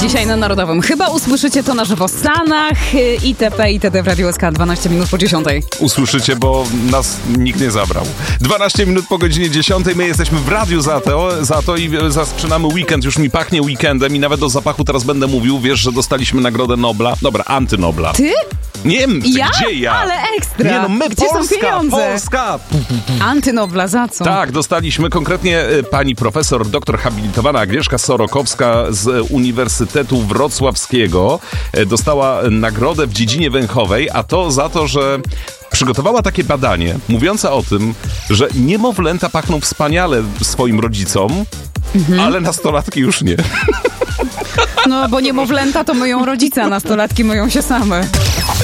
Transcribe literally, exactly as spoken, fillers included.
dzisiaj na Narodowym. Chyba usłyszycie to na żywo w Stanach, itp. itd. w Radiu S K dwanaście minut po dziesiątej. Usłyszycie, bo nas nikt nie zabrał. dwanaście minut po godzinie dziesiątej. My jesteśmy w radiu za to, za to i zaczynamy weekend. Już mi pachnie weekendem i nawet do zapachu teraz będę mówił. Wiesz, że dostaliśmy Nagrodę Nobla. Dobra, antynobla. Ty? Nie wiem, Ja? gdzie ja? Ale ekstra. Nie no, my, Gdzie Polska, są pieniądze? Polska. Antynobla, za co? Tak, dostaliśmy konkretnie e, pani profesor, doktor habilitowana Agnieszka Sorokowska z Uniwersytetu Wrocławskiego e, dostała nagrodę w dziedzinie węchowej, a to za to, że przygotowała takie badanie mówiące o tym, że niemowlęta pachną wspaniale swoim rodzicom, mhm. ale nastolatki już nie. No, bo niemowlęta to myją rodzice, a nastolatki myją się same.